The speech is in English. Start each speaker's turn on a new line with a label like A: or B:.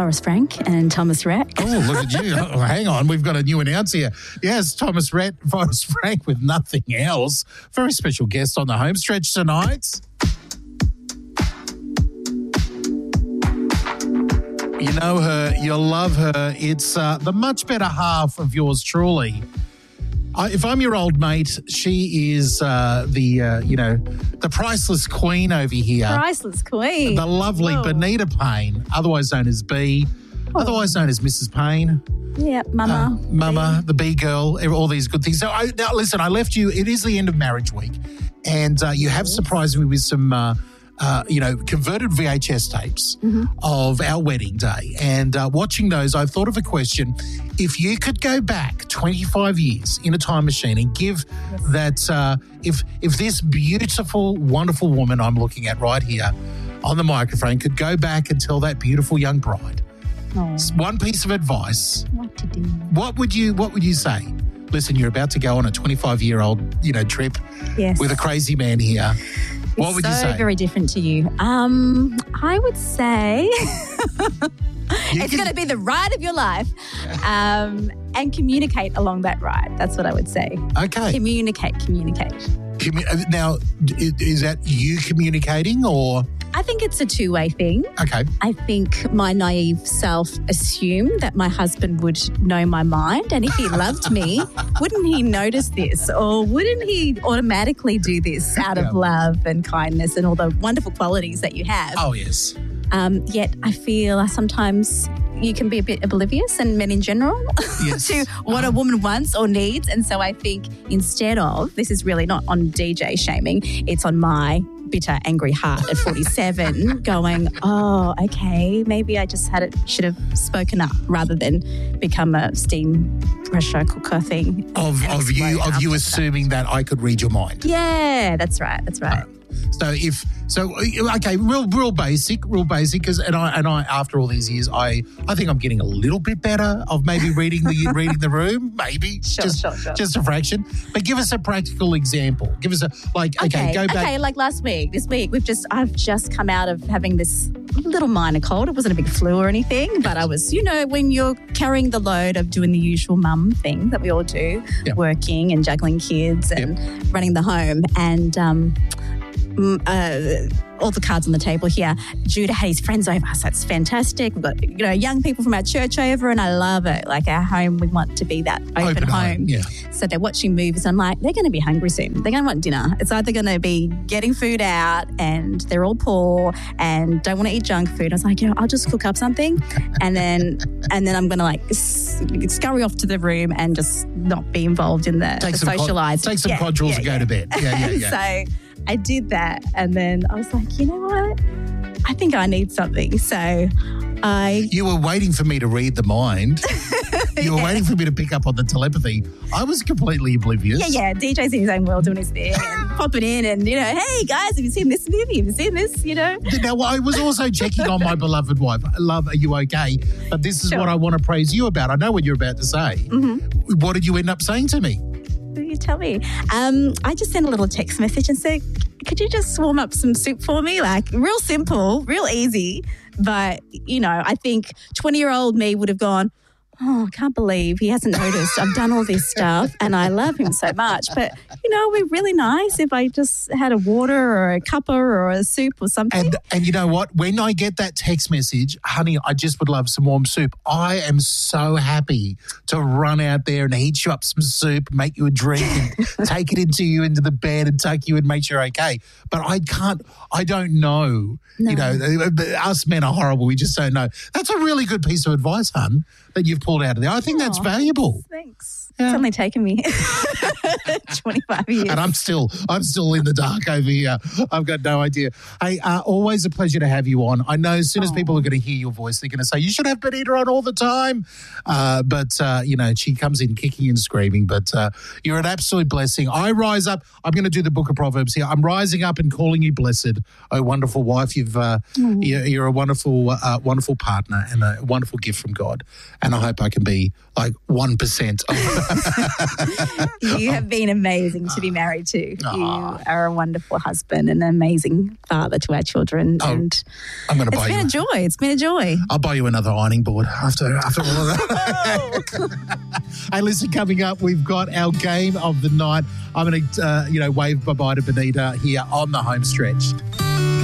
A: Forrest Frank and Thomas Rhett.
B: Oh, look at you. Oh, hang on. We've got a new announcer here. Yes, Thomas Rhett, Forrest Frank with Nothing Else. Very special guest on the home stretch tonight. You know her. You'll love her. It's the much better half of yours truly. If I'm your old mate, she is the priceless queen over here.
A: Priceless queen.
B: The lovely Benita Payne, otherwise known as B, otherwise known as Mrs. Payne.
A: Yeah, Mama.
B: Mama, the B girl, all these good things. So, now listen, I left you. It is the end of marriage week, and you have surprised me with some converted VHS tapes of our wedding day. And watching those, I thought of a question. If you could go back 25 years in a time machine and give that, if this beautiful, wonderful woman I'm looking at right here on the microphone could go back and tell that beautiful young bride one piece of advice,
A: what to do?
B: What would you say? Listen, you're about to go on a 25-year-old, trip with a crazy man here. What would you say?
A: So very different to you. I would say it's going to be the ride of your life, and communicate along that ride. That's what I would say.
B: Okay.
A: Communicate.
B: Now, is that you communicating or?
A: I think it's a two-way thing.
B: Okay.
A: I think my naive self assumed that my husband would know my mind, and if he loved me, wouldn't he notice this, or wouldn't he automatically do this out of love and kindness and all the wonderful qualities that you have?
B: Oh, yes.
A: Yet I feel sometimes you can be a bit oblivious, and men in general, to what a woman wants or needs. And so I think instead of, this is really not on DJ shaming, it's on my bitter, angry heart at 47 going, oh, okay, maybe I just should have spoken up rather than become a steam pressure cooker thing.
B: Of you assuming that I could read your mind.
A: Yeah, that's right.
B: Okay, real basic, because and I after all these years, I think I'm getting a little bit better of maybe reading the room, maybe
A: sure.
B: just a fraction. But give us a practical example. Give us a go back.
A: Okay, like this week, I've just come out of having this little minor cold. It wasn't a big flu or anything, but I was, when you're carrying the load of doing the usual mum thing that we all do, working and juggling kids and running the home, and all the cards on the table here. Judah had his friends over, so it's fantastic. We've got young people from our church over, and I love it. Like our home, we want to be that open home. Yeah. So they're watching movies. I'm like, they're going to be hungry soon. They're going to want dinner. It's either going to be getting food out, and they're all poor and don't want to eat junk food. I was like, I'll just cook up something, and then I'm going to scurry off to the room and just not be involved in the socialising.
B: Take some quadrilles and go to bed. Yeah.
A: So I did that, and then I was like, you know what? I think I need something. So You were waiting for me to read the mind. You were waiting for me to pick up on the telepathy. I was completely oblivious. Yeah. DJ's in his own world doing his thing and popping in and, hey, guys, have you seen this movie? Have you seen this, Now, I was also checking on my beloved wife. Love, are you okay? But this is what I want to praise you about. I know what you're about to say. Mm-hmm. What did you end up saying to me? You tell me. I just sent a little text message and said, could you just warm up some soup for me? Like, real simple, real easy. But, I think 20-year-old me would have gone, I can't believe he hasn't noticed. I've done all this stuff and I love him so much. But, we're really nice if I just had a water or a cuppa or a soup or something. And you know what? When I get that text message, honey, I just would love some warm soup. I am so happy to run out there and heat you up some soup, make you a drink and take it into the bed and tuck you and make sure you're okay. But I don't know. No. Us men are horrible. We just don't know. That's a really good piece of advice, hun, that you've pulled out of there. I think that's valuable. Thanks. Yeah. It's only taken me 25 years. And I'm still in the dark over here. I've got no idea. Hey, always a pleasure to have you on. I know as soon as people are going to hear your voice, they're going to say, you should have Benita on all the time. But she comes in kicking and screaming. But you're an absolute blessing. I rise up. I'm going to do the Book of Proverbs here. I'm rising up and calling you blessed, oh wonderful wife. You're a wonderful, wonderful partner and a wonderful gift from God. And I hope
B: hope I can be like 1% of.
C: You have been amazing to be married to. You are a wonderful husband and an amazing father to our children. And
B: I'm going to buy you.
C: It's been a joy. It's been a joy.
B: I'll buy you another ironing board after all of that. Hey, listen, coming up, we've got our game of the night. I'm going to, wave bye-bye to Benita here on the home stretch.